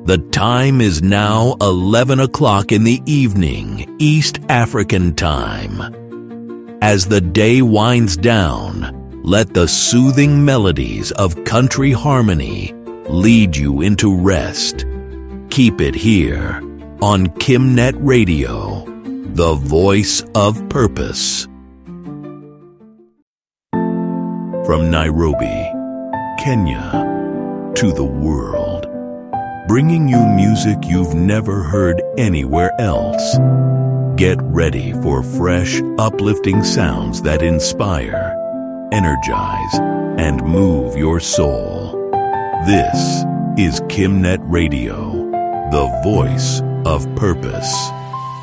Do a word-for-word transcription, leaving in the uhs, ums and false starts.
The time is now eleven o'clock in the evening, East African time. As the day winds down, let the soothing melodies of country harmony lead you into rest. Keep it here on KimNet Radio, the voice of purpose. From Nairobi, Kenya, to the world, bringing you music you've never heard anywhere else. Get ready for fresh, uplifting sounds that inspire, energize, and move your soul. This is KimNet Radio, the voice of purpose.